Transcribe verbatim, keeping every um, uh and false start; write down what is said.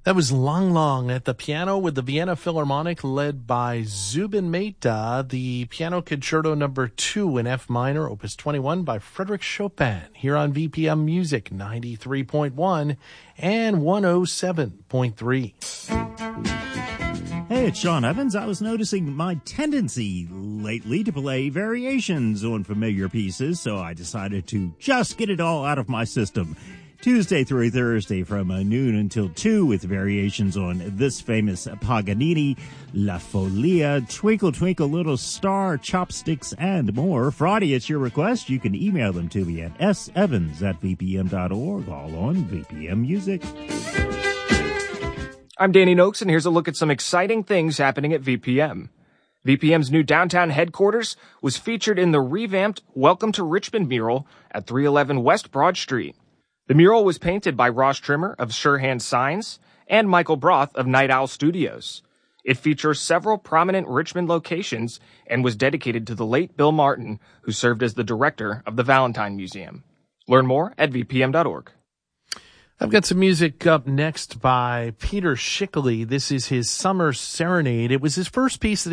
That was Lang Lang at the piano with the Vienna Philharmonic led by Zubin Mehta, the Piano Concerto number two in F minor, opus twenty-one by Frédéric Chopin, here on V P M Music ninety-three point one and one oh seven point three. Hey, it's Sean Evans. I was noticing my tendency lately to play variations on familiar pieces, so I decided to just get it all out of my system. Tuesday through Thursday from uh, noon until two with variations on this famous Paganini, La Folia, Twinkle Twinkle Little Star, Chopsticks, and more. Friday, it's your request. You can email them to me at s evans at v p m dot org, all on V P M Music. I'm Danny Noakes, and here's a look at some exciting things happening at V P M. V P M's new downtown headquarters was featured in the revamped Welcome to Richmond mural at three eleven West Broad Street. The mural was painted by Ross Trimmer of Surehand Signs and Michael Broth of Night Owl Studios. It features several prominent Richmond locations and was dedicated to the late Bill Martin, who served as the director of the Valentine Museum. Learn more at v p m dot org. I've got some music up next by Peter Schickele. This is his Summer Serenade. It was his first piece that